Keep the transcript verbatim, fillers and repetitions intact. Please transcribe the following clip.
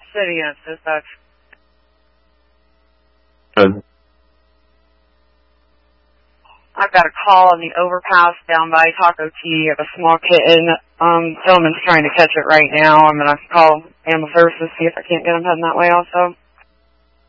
City, and it's dispatch. Good. I've got a call on the overpass down by Taco T of a small kitten. Um, gentleman's trying to catch it right now. I'm going to call Animal Services, see if I can't get him heading that way also.